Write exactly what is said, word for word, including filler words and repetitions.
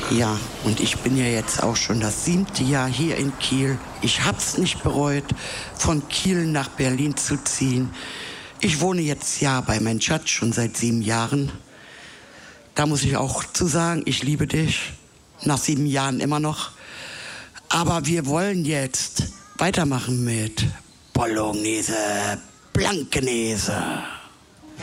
Ja, und ich bin ja jetzt auch schon das siebte Jahr hier in Kiel. Ich hab's nicht bereut, von Kiel nach Berlin zu ziehen. Ich wohne jetzt ja bei meinem Schatz schon seit sieben Jahren. Da muss ich auch zu sagen, ich liebe dich. Nach sieben Jahren immer noch. Aber wir wollen jetzt weitermachen mit Bolognese, Blankenese.